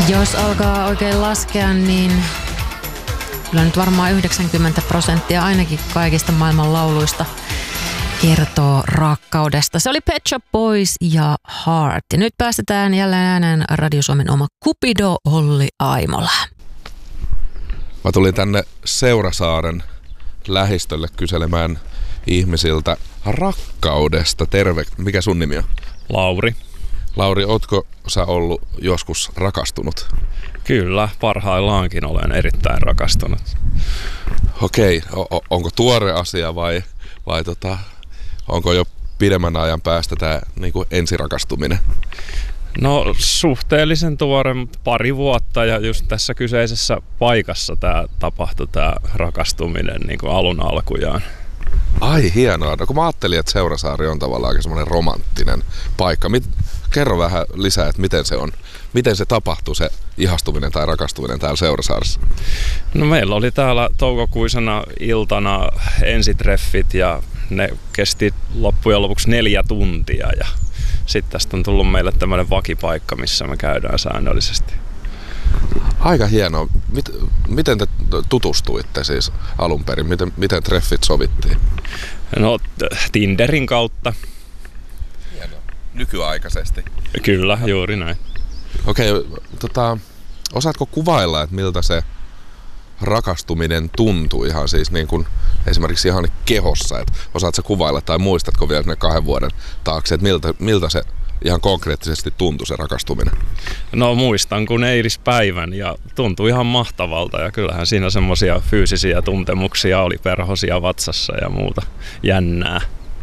Jos alkaa oikein laskea, niin kyllä nyt varmaan 90% ainakin kaikista maailman lauluista kertoo rakkaudesta. Se oli Pet Shop Boys ja Heart. Ja nyt päästetään jälleen ääneen Radio Suomen oma Cupido Olli Aimola. Mä tulin tänne Seurasaaren lähistölle kyselemään ihmisiltä rakkaudesta. Terve. Mikä sun nimi on? Lauri. Lauri, ootko sä ollut joskus rakastunut? Kyllä, parhaillaankin olen erittäin rakastunut. Okei, onko tuore asia vai onko jo pidemmän ajan päästä tämä niinku ensirakastuminen? No suhteellisen tuore, pari vuotta, ja just tässä kyseisessä paikassa tämä tapahtui, tämä rakastuminen niin kuin alun alkujaan. Ai hienoa. No kun mä ajattelin, että Seurasaari on tavallaan aika semmoinen romanttinen paikka. Kerro vähän lisää, että miten se on. Miten se tapahtuu, se ihastuminen tai rakastuminen täällä Seurasaaressa? No meillä oli täällä toukokuisena iltana ensitreffit ja ne kesti loppujen lopuksi 4 tuntia. Ja sitten tästä on tullut meille tämmöinen vakipaikka, missä me käydään säännöllisesti. Aika hienoa. Miten te tutustuitte siis alun perin? Miten treffit sovittiin? No Tinderin kautta. Hienoa. Nykyaikaisesti. Kyllä, juuri näin. Okei, osaatko kuvailla, että miltä se rakastuminen tuntuu ihan siis niin kuin esimerkiksi ihan kehossa? Että osaatko kuvailla tai muistatko vielä ne 2 vuoden taakse, että miltä se ihan konkreettisesti tuntui se rakastuminen? No muistan kun eilispäivän ja tuntui ihan mahtavalta ja kyllähän siinä semmoisia fyysisiä tuntemuksia oli, perhosia vatsassa ja muuta jännää.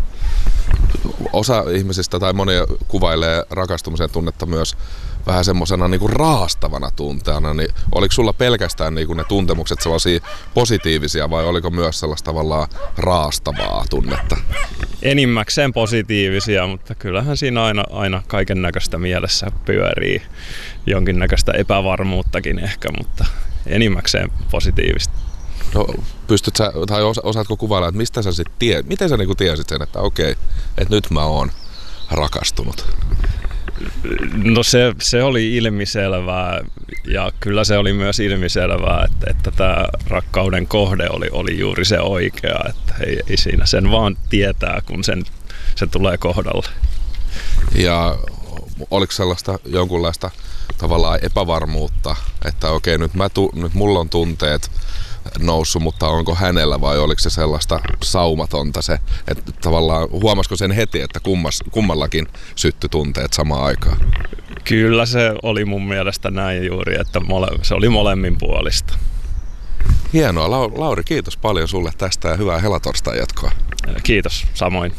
Osa ihmisistä tai monia kuvailee rakastumisen tunnetta myös vähän semmoisena niinku raastavana tunteena, niin oliko sulla pelkästään niinku ne tuntemukset sellaisia positiivisia vai oliko myös sellaista tavallaan raastavaa tunnetta? Enimmäkseen positiivisia, mutta kyllähän siinä aina kaiken näköistä mielessä pyörii, jonkinnäköistä epävarmuuttakin ehkä, mutta enimmäkseen positiivista. No, pystyt sä, tai osaatko kuvailla, että mistä sä sitten miten sä niinku tiesit sen, että okei, että nyt mä oon rakastunut? No se oli ilmiselvää ja kyllä se oli myös ilmiselvää, että tämä rakkauden kohde oli juuri se oikea, että ei siinä sen vaan tietää, kun se tulee kohdalle. Ja oliko sellaista jonkunlaista tavallaan epävarmuutta, että okei, nyt mulla on tunteet noussut, mutta onko hänellä vai oliko se sellaista saumatonta se, että tavallaan huomasiko sen heti, että kummallakin syttyi tunteet samaan aikaan? Kyllä se oli mun mielestä näin juuri, että se oli molemminpuolista. Hienoa. Lauri, kiitos paljon sulle tästä ja hyvää helatorstain jatkoa. Kiitos, samoin.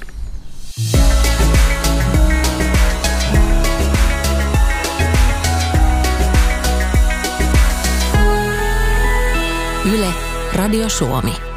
Yle, Radio Suomi.